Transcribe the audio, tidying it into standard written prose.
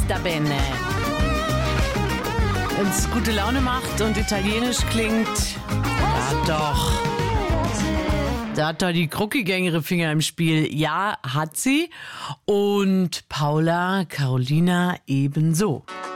da bene. Wenn's gute Laune macht und italienisch klingt, ja doch. Da hat doch die Krucki-Gang ihre Finger im Spiel. Ja, hat sie. Und Paula Carolina ebenso.